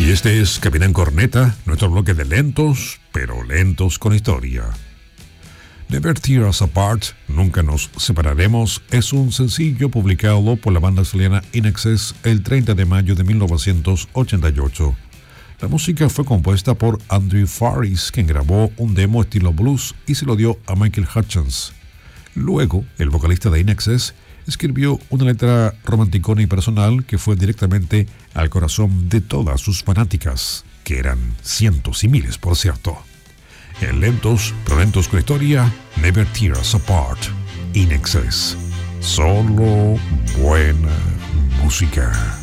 Y este es Capitán Corneta, nuestro bloque de lentos, pero lentos con historia. Never Tear Us Apart, Nunca Nos Separaremos, es un sencillo publicado por la banda australiana In Excess el 30 de mayo de 1988. La música fue compuesta por Andrew Faris, quien grabó un demo estilo blues y se lo dio a Michael Hutchence. Luego, el vocalista de In Excess escribió una letra romanticona y personal que fue directamente al corazón de todas sus fanáticas, que eran cientos y miles, por cierto. En lentos, pero lentos con historia, Never Tear Us Apart, In Excess. Solo buena música.